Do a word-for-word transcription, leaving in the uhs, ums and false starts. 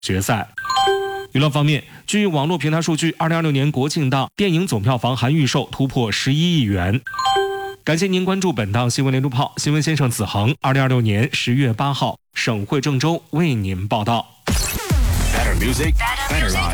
决赛。娱乐方面，据网络平台数据，二零二六年国庆档电影总票房含预售突破十一亿元。感谢您关注本档新闻连珠炮，新闻先生子恒，二零二六年十月八号，省会郑州为您报道。Better music, better life.